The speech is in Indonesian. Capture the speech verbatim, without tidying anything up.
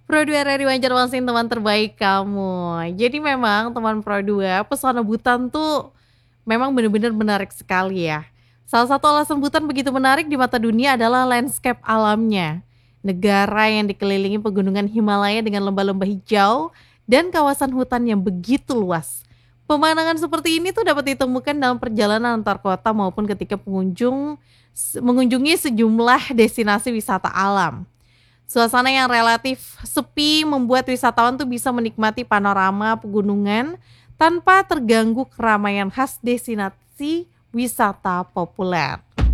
Pro dua Radio Banjarmasin teman terbaik kamu. Jadi memang teman Pro dua, pesona Butan tuh memang benar-benar menarik sekali ya. Salah satu alasan Butan begitu menarik di mata dunia adalah landscape alamnya. Negara yang dikelilingi pegunungan Himalaya dengan lembah-lembah hijau dan kawasan hutan yang begitu luas. Pemandangan seperti ini tuh dapat ditemukan dalam perjalanan antar kota maupun ketika pengunjung s- mengunjungi sejumlah destinasi wisata alam. Suasana yang relatif sepi membuat wisatawan tuh bisa menikmati panorama pegunungan tanpa terganggu keramaian khas destinasi wisata populer.